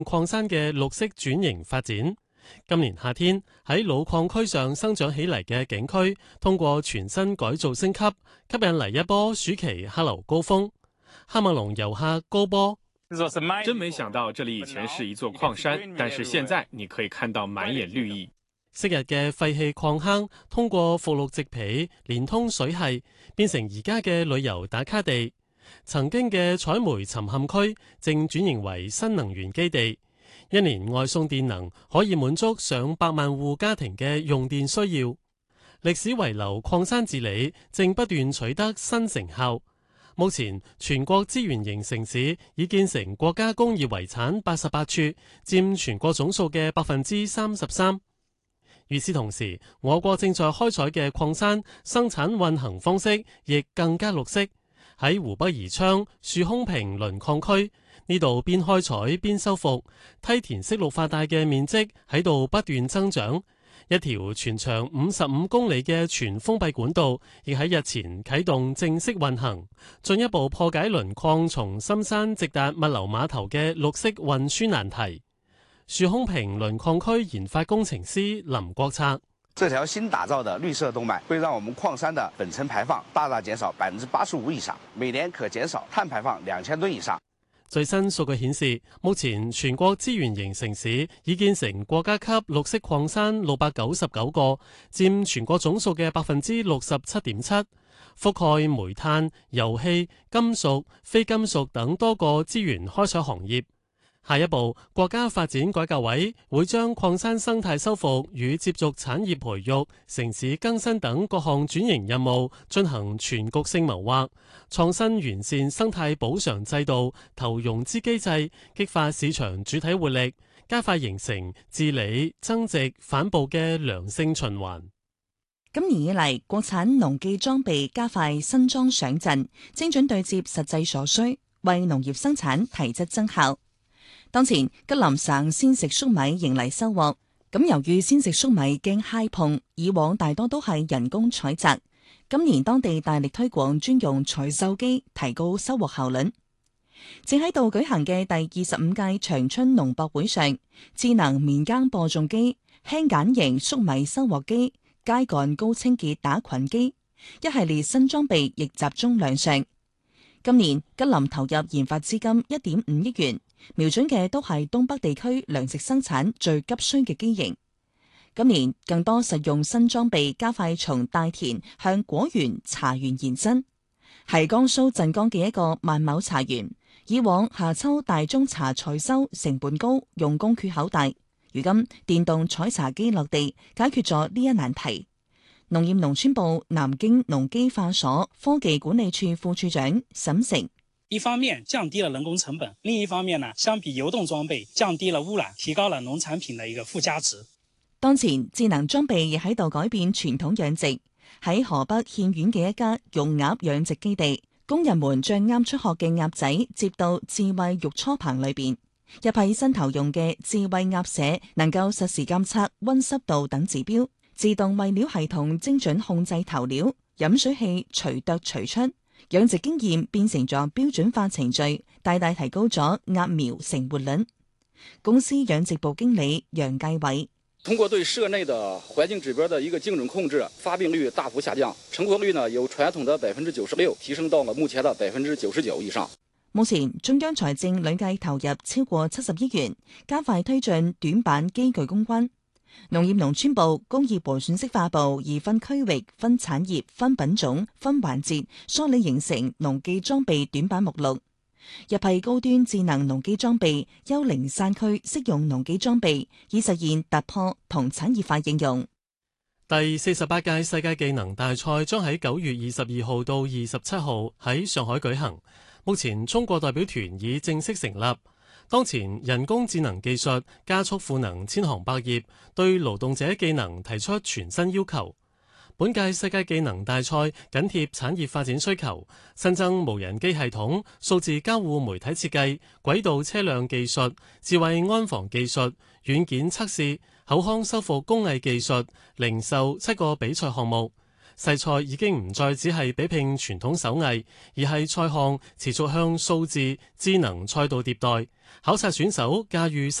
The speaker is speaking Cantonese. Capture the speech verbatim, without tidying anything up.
礦山嘅綠色轉型發展。今年夏天喺老礦區上生長起嚟嘅景區，通過全新改造升級，吸引嚟一波暑期客流高峰。喀麥隆遊客高波： 真沒想到這裡以前是一座礦山，但是現在你可以看到滿眼綠意。 昔日嘅廢棄礦坑，通過復綠植皮連通水系，變成而家嘅旅遊打卡地。曾經嘅採煤沉陷區，正轉型為新能源基地。一年外送電能可以滿足上百萬戶家庭嘅用電需要。歷史遺留礦山治理正不斷取得新成效。目前全國資源型城市已建成國家工業遺產八十八處，佔全國總數嘅百分之三十三。與此同時，我國正在開採嘅礦山生產運行方式亦更加綠色。喺湖北宜昌樹空坪磷礦區呢度，邊開採邊修復，梯田式綠化帶嘅面積喺度不斷增長。一條全長五十五公里嘅全封閉管道亦喺日前啟動正式運行，進一步破解磷礦從深山直達物流碼頭嘅綠色運輸難題。樹空坪磷礦區研發工程師林國策： 這條新打造的綠色動脈會讓我們礦山的本層排放大大減少百分之八十五以上，每年可減少碳排放兩千噸以上。 最新數據顯示，目前全國資源型城市已建成國家級綠色礦山六百九十九個，佔全國總數嘅百分之六十七點七，覆蓋煤炭、油氣、金屬、非金屬等多個資源開採行業。下一步，國家發展改革委會將礦山生態修復與接續產業培育、城市更新等各項轉型任務進行全局性謀劃，創新完善生態補償制度、投融資機制，激發市場主體活力，加快形成治理、增值、反哺嘅良性循環。 今年以嚟，國產農技裝備加快新裝上陣，精準對接實際所需，為農業生產提質增效。當前吉林省鮮食粟米迎嚟收穫，咁由於鮮食粟米經揩碰，以往大多都係人工採摘，今年當地大力推廣專用採收機，提高收穫效率。正喺度舉行嘅第二十五屆長春農博會上，智能棉耕播種機、輕簡型粟米收穫機、秸稈高清潔打菌機，一系列新裝備亦集中亮相。今年吉林投入研發資金一點五億元，瞄準嘅都係東北地區糧食生產最急需嘅機型。今年更多實用新裝備加快從大田向果園、茶園延伸。係江蘇鎮江嘅一個萬畝茶園，以往夏秋大宗茶採收成本高，用工缺口大，如今電動採茶機落地，解決咗呢一難題。農業農村部南京農機化所科技管理處副處長沈成： 一方面降低了人工成本，另一方面呢，相比流動裝備降低了污染，提高了農產品的一個附加值。 當前智能裝備亦喺度改變傳統養殖。喺河北獻縣嘅一家用鴨養殖基地，工人們將啱出殼嘅鴨仔接到智慧育初棚裏邊，一批新投用嘅智慧鴨舍能夠實時監測溫濕度等指標，自動餵料系統精準控制投料，飲水器隨啄隨出，養殖經驗變成咗標準化程序，大大提高咗鴨苗成活率。公司養殖部經理楊繼偉： 通過對舍內的環境指標的一個精準控制，發病率大幅下降，成活率呢由傳統的百分之九十六提升到了目前的百分之九十九以上。 目前中央財政累計投入超過七十億元，加快推進短板機具攻關。農業農村部、工業和信息化部已分區域、分產業、分品種、分環節梳理形成農技裝備短板目錄。一批高端智能農機裝備，幽靈山區適用農機裝備，以實現突破同產業化應用。 第四十八屆世界技能大賽將喺九月二十二號到二十七號喺上海舉行。目前中國代表團已正式成立。當前人工智能技術加速賦能千行百業，對勞動者技能提出全新要求。本屆世界技能大賽緊貼產業發展需求，新增無人機系統、數字交互媒體設計、軌道車輛技術、智慧安防技術、軟件測試、口腔修復工藝技術、零售七個比賽項目。世賽已經唔再只係比拼傳統手藝，而係賽項持續向數字智能賽道迭代， 考察選手駕馭